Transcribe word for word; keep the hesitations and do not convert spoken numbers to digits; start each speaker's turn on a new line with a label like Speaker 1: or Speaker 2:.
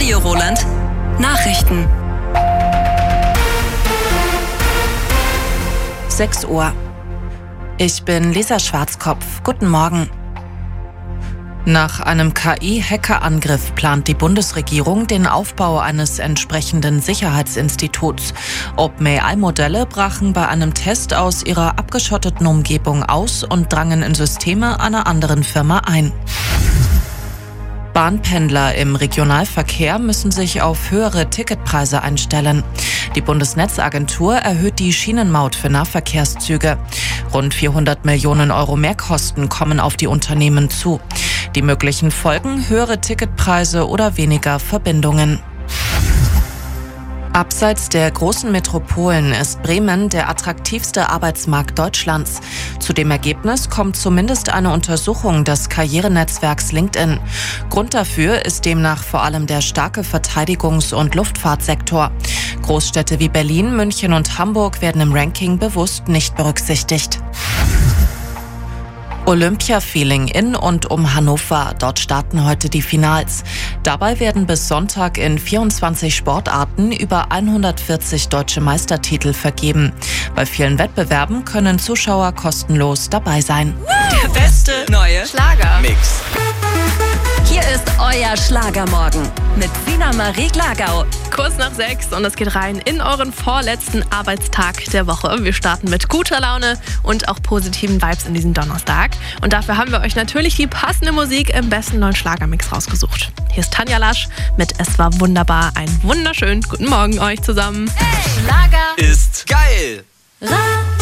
Speaker 1: Radio Roland. Nachrichten.
Speaker 2: sechs Uhr. Ich bin Lisa Schwarzkopf. Guten Morgen. Nach einem K I-Hackerangriff plant die Bundesregierung den Aufbau eines entsprechenden Sicherheitsinstituts. OpenAI-Modelle brachen bei einem Test aus ihrer abgeschotteten Umgebung aus und drangen in Systeme einer anderen Firma ein. Bahnpendler im Regionalverkehr müssen sich auf höhere Ticketpreise einstellen. Die Bundesnetzagentur erhöht die Schienenmaut für Nahverkehrszüge. Rund vierhundert Millionen Euro Mehrkosten kommen auf die Unternehmen zu. Die möglichen Folgen: höhere Ticketpreise oder weniger Verbindungen. Abseits der großen Metropolen ist Bremen der attraktivste Arbeitsmarkt Deutschlands. Zu dem Ergebnis kommt zumindest eine Untersuchung des Karrierenetzwerks LinkedIn. Grund dafür ist demnach vor allem der starke Verteidigungs- und Luftfahrtsektor. Großstädte wie Berlin, München und Hamburg werden im Ranking bewusst nicht berücksichtigt. Olympia-Feeling in und um Hannover. Dort starten heute die Finals. Dabei werden bis Sonntag in vierundzwanzig Sportarten über hundertvierzig deutsche Meistertitel vergeben. Bei vielen Wettbewerben können Zuschauer kostenlos dabei sein.
Speaker 1: Der beste neue
Speaker 3: Schlager-Mix.
Speaker 1: Hier ist euer Schlagermorgen mit Sina Marie Glagau.
Speaker 4: Kurz nach sechs und es geht rein in euren vorletzten Arbeitstag der Woche. Wir starten mit guter Laune und auch positiven Vibes in diesen Donnerstag. Und dafür haben wir euch natürlich die passende Musik im besten neuen Schlagermix rausgesucht. Hier ist Tanja Lasch mit Es war wunderbar. Einen wunderschönen guten Morgen euch zusammen.
Speaker 1: Hey, Schlager
Speaker 3: Ist geil.
Speaker 1: Radio.